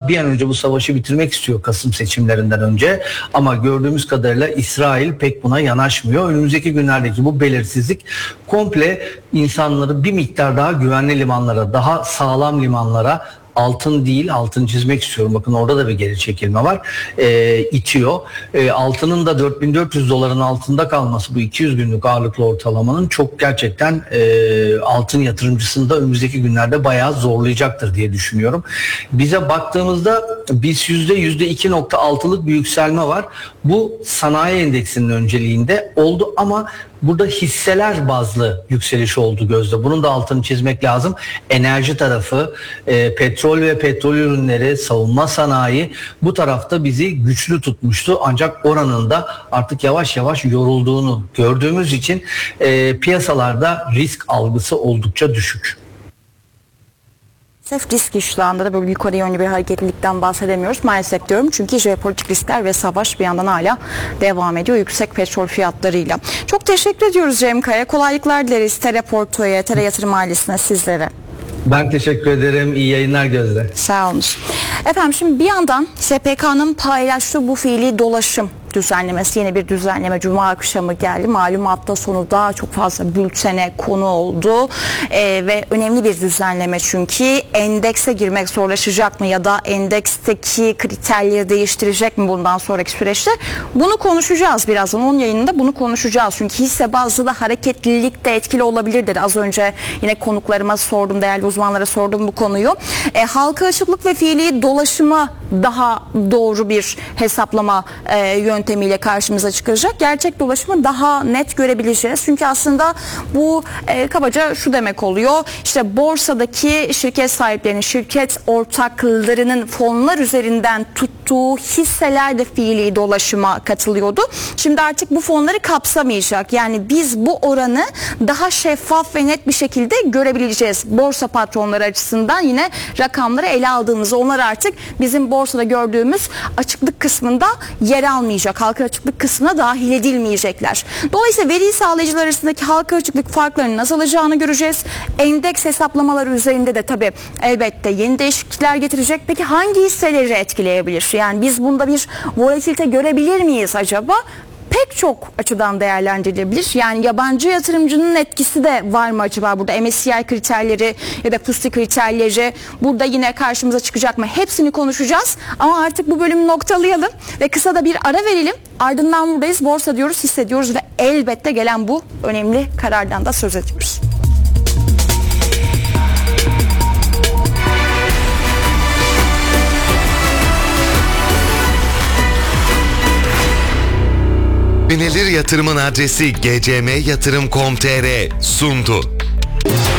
bir an önce bu savaşı bitirmek istiyor Kasım seçimlerinden önce. Ama gördüğümüz kadarıyla İsrail pek buna yanaşmıyor. Önümüzdeki günlerdeki bu belirsizlik komple insanları bir miktar daha güvenli limanlara, daha sağlam limanlara, altın değil, altın çizmek istiyorum. Bakın orada da bir geri çekilme var. İtiyor. Altının da 4400 doların altında kalması, bu 200 günlük ağırlıklı ortalamanın çok gerçekten altın yatırımcısını da önümüzdeki günlerde bayağı zorlayacaktır diye düşünüyorum. Bize baktığımızda biz %2.6'lık bir yükselme var. Bu sanayi endeksinin önceliğinde oldu ama burada hisseler bazlı yükseliş oldu Gözde. Bunun da altını çizmek lazım. Enerji tarafı, petrol ve petrol ürünleri, savunma sanayi bu tarafta bizi güçlü tutmuştu. Ancak oranın da artık yavaş yavaş yorulduğunu gördüğümüz için piyasalarda risk algısı oldukça düşük. Maalesef risk iştahında da böyle yukarı yönlü bir hareketlilikten bahsedemiyoruz maalesef diyorum. Çünkü jeopolitik riskler ve savaş bir yandan hala devam ediyor yüksek petrol fiyatlarıyla. Çok teşekkür ediyoruz Cem Kaya. Kolaylıklar dileriz Teleporto'ya, Tele Yatırım ailesine, sizlere. Ben teşekkür ederim. İyi yayınlar Gözde. Sağ olun. Efendim şimdi bir yandan SPK'nın paylaştığı bu fiili dolaşım düzenlemesi, yeni bir düzenleme Cuma akşamı geldi. Malum hafta sonu daha çok fazla bültene konu oldu ve önemli bir düzenleme çünkü endekse girmek zorlaşacak mı ya da endeksteki kriterleri değiştirecek mi bundan sonraki süreçte? Bunu konuşacağız birazdan. Onun yayınında bunu konuşacağız. Çünkü hisse bazlı da hareketlilik de etkili olabilir dedi. Az önce yine konuklarıma sordum, değerli uzmanlara sordum bu konuyu. Halka açıklık ve fiili dolaşıma daha doğru bir hesaplama yöntemiyle karşımıza çıkacak. Gerçek dolaşımı daha net görebileceğiz. Çünkü aslında bu kabaca şu demek oluyor. İşte borsadaki şirket sahiplerinin, şirket ortaklarının fonlar üzerinden tuttuğu hisseler de fiili dolaşıma katılıyordu. Şimdi artık bu fonları kapsamayacak. Yani biz bu oranı daha şeffaf ve net bir şekilde görebileceğiz. Borsa patronları açısından yine rakamları ele aldığımızda onlar artık bizim borsada gördüğümüz açıklık kısmında yer almayacak. Halka açıklık kısmına dahil edilmeyecekler. Dolayısıyla veri sağlayıcılar arasındaki halka açıklık farklarının azalacağını göreceğiz. Endeks hesaplamaları üzerinde de tabii elbette yeni değişiklikler getirecek. Peki hangi hisseleri etkileyebilir? Yani biz bunda bir volatilite görebilir miyiz acaba? Pek çok açıdan değerlendirilebilir. Yani yabancı yatırımcının etkisi de var mı acaba burada? MSCI kriterleri ya da FTSE kriterleri burada yine karşımıza çıkacak mı? Hepsini konuşacağız. Ama artık bu bölümü noktalayalım ve kısa da bir ara verelim. Ardından buradayız. Borsa diyoruz, hissediyoruz ve elbette gelen bu önemli karardan da söz ediyoruz. Güvenilir yatırımın adresi gcmyatırım.com.tr sundu.